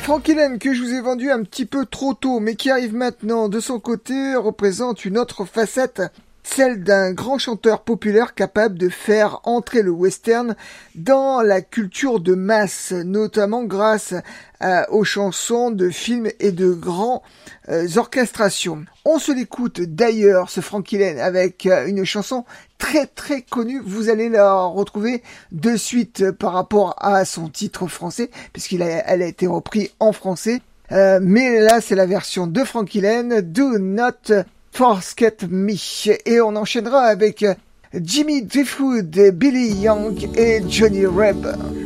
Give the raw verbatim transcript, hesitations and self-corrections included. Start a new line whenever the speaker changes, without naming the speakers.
Frankie Laine, que je vous ai vendu un petit peu trop tôt, mais qui arrive maintenant de son côté, représente une autre facette, celle d'un grand chanteur populaire capable de faire entrer le western dans la culture de masse, notamment grâce à, aux chansons de films et de grands euh, orchestrations. On se l'écoute d'ailleurs, ce Frankie Laine, avec euh, une chanson très très connue. Vous allez la retrouver de suite par rapport à son titre français, puisqu'elle a, elle a été reprise en français. Euh, mais là, c'est la version de Frankie Laine, Do Not Forget Me. Et on enchaînera avec Jimmy Driftwood, Billy Young et Johnny Reb.